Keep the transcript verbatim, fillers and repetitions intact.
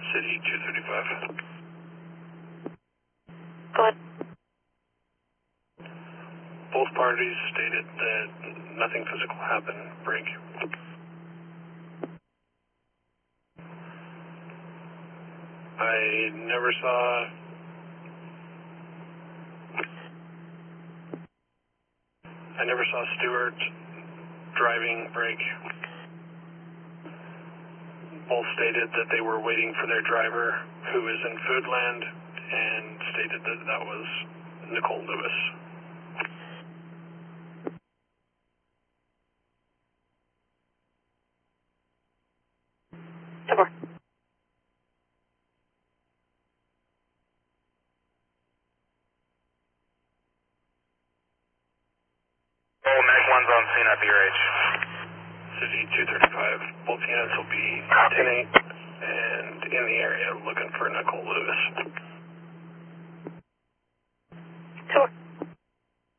City two thirty-five. Go ahead. Both parties stated that nothing physical happened. Break. I never saw... I never saw Stewart driving break. Both stated that they were waiting for their driver, who is in Foodland, and stated that that was Nicole Lewis. Over. Oh, Mag one's on scene at B R H. City two thirty-five. Both units will be ten eight and in the area looking for Nicole Lewis.